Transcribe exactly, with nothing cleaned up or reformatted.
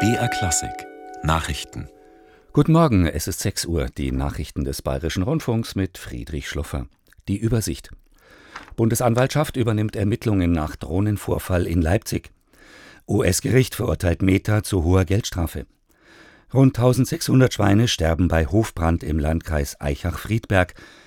B R Klassik Nachrichten. Guten Morgen, es ist sechs Uhr, die Nachrichten des Bayerischen Rundfunks mit Friedrich Schloffer. Die Übersicht. Bundesanwaltschaft übernimmt Ermittlungen nach Drohnenvorfall in Leipzig. U S-Gericht verurteilt Meta zu hoher Geldstrafe. Rund eintausendsechshundert Schweine sterben bei Hofbrand im Landkreis Aichach-Friedberg.